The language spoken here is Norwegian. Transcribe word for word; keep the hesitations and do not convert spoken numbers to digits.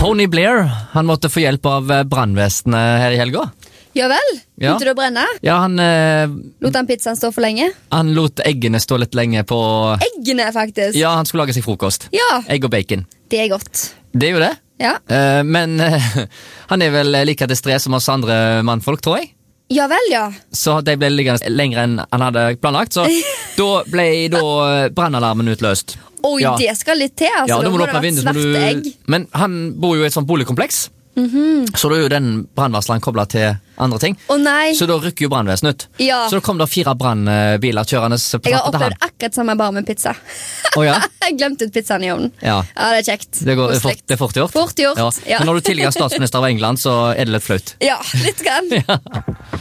Tony Blair, han måtte få hjelp av brannvesenet her i helga. Ja vel, Ja. begynte du å brenne? Ja, han, eh, Lot han pizzaen stå for lenge? han lot eggene stå litt lenge på... Eggene, faktisk. Ja, han skulle lage seg frokost. Ja, Egg og bacon. det er godt. Det er jo det. Ja, Eh, men eh, han er vel like til stres som oss andre mannfolk, tror jeg. ja vel, ja. Så de ble liggende lenger enn han hadde planlagt, så da ble da brannalarmen utløst. Oi, Ja. det skal litt til, altså. Ja, da må du det åpne vært vinduet, så må svarte du... egg. Men han bor jo i et sånt boligkompleks, så da er jo den brannvarsleren koblet til andre ting. Å nei, Så da rykker jo brannvesenet ut. Ja. Så da kom det fire brannbiler kjørende på jeg har trappa til han. opplevd akkurat samme bare med pizza. Å ja? Jeg glemte ut pizzaen i ovnen. Ja. Ja, det er kjekt. Det, går, det, er fort, Koselig. det er fort gjort. Fort gjort, ja. Men når du tidligere statsminister av England, så er det litt flaut. Ja, litt grann.